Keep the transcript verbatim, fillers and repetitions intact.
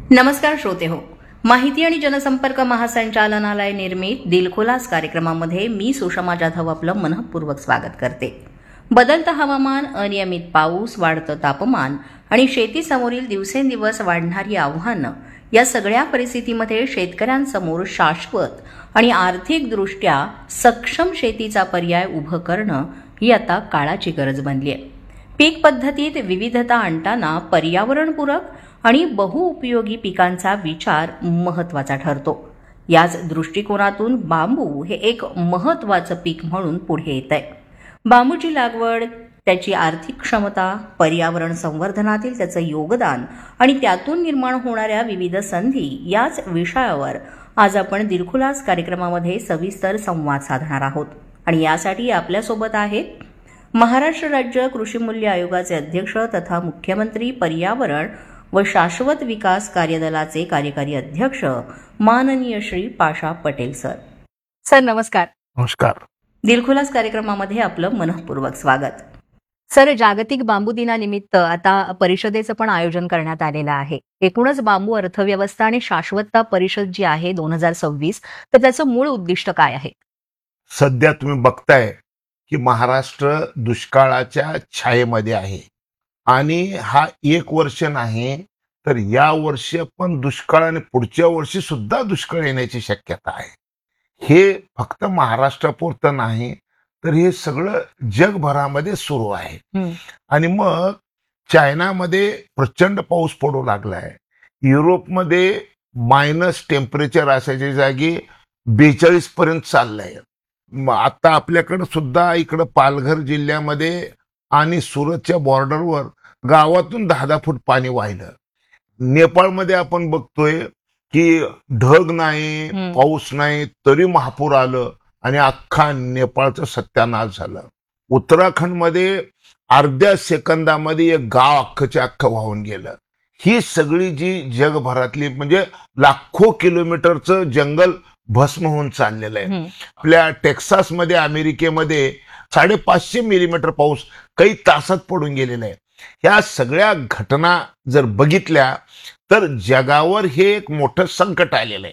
नमस्कार श्रोते हो, माहिती आणि जनसंपर्क महासंचालनालय निर्मित दिलखुलास कार्यक्रमामध्ये मी सुषमा जाधव आपलं मनःपूर्वक स्वागत करते. बदलतं हवामान, अनियमित पाऊस, वाढतं तापमान आणि शेतीसमोरील दिवसेंदिवस वाढणारी आव्हानं या सगळ्या परिस्थितीमध्ये शेतकऱ्यांसमोर शाश्वत आणि आर्थिकदृष्ट्या सक्षम शेतीचा पर्याय उभं करणं ही आता काळाची गरज बनली आहे. पीक पद्धतीत विविधता आणताना पर्यावरणपूरक आणि बहुउपयोगी पिकांचा विचार महत्त्वाचा ठरतो. याच दृष्टिकोनातून बांबू हे एक महत्त्वाचं पीक म्हणून पुढे येत आहे. बांबूची लागवड, त्याची आर्थिक क्षमता, पर्यावरण संवर्धनातील त्याचं योगदान आणि त्यातून निर्माण होणाऱ्या विविध संधी याच विषयावर आज आपण दिलखुलास कार्यक्रमामध्ये सविस्तर संवाद साधणार आहोत. आणि यासाठी आपल्यासोबत आहेत महाराष्ट्र राज्य कृषी मूल्य आयोगाचे अध्यक्ष तथा मुख्यमंत्री पर्यावरण व शाश्वत विकास कार्यदलाचे कार्यकारी अध्यक्ष माननीय श्री पाशा पटेल सर. सर नमस्कार. नमस्कार. दिलखुलास कार्यक्रमामध्ये आपलं मनःपूर्वक स्वागत. सर, जागतिक बांबू दिनानिमित्त आता परिषदेचं पण आयोजन करण्यात आलेलं आहे. एकूणच बांबू अर्थव्यवस्था आणि शाश्वतता परिषद जी आहे दोन हजार सव्वीस, तर त्याचं मूळ उद्दिष्ट काय आहे? सध्या तुम्ही बघताय की महाराष्ट्र दुष्काळाच्या छायेमध्ये आहे आणि हा एक वर्ष नाही तर या वर्षी पण दुष्काळ आणि पुढच्या वर्षी सुद्धा दुष्काळ येण्याची शक्यता आहे. हे फक्त महाराष्ट्रापुरतं नाही तर हे सगळं जगभरामध्ये सुरू आहे. आणि मग चायनामध्ये प्रचंड पाऊस पडू लागलाय, युरोपमध्ये मायनस टेम्परेचर असायच्या जागी बेचाळीस पर्यंत चाललंय. आता आपल्याकडे सुद्धा इकडं पालघर जिल्ह्यामध्ये आणि सुरतच्या बॉर्डरवर गावातून दहा दहा फूट पाणी वाहिलं. नेपाळमध्ये आपण बघतोय की ढग नाही, पाऊस नाही, तरी महापूर आलं आणि अख्खा नेपाळचं सत्यानाश झालं. उत्तराखंडमध्ये अर्ध्या सेकंदामध्ये एक गाव अख्खच्या अख्खं वाहून गेलं. ही सगळी जी जगभरातली म्हणजे लाखो किलोमीटरचं जंगल भस्म होऊन चाललेलं आहे. आपल्या टेक्सासमध्ये अमेरिकेमध्ये साडेपाचशे मिलीमीटर पाऊस काही तासात पडून गेलेला आहे. ह्या सगळ्या घटना जर बघितल्या तर जगावर हे एक मोठं संकट आलेलं आहे.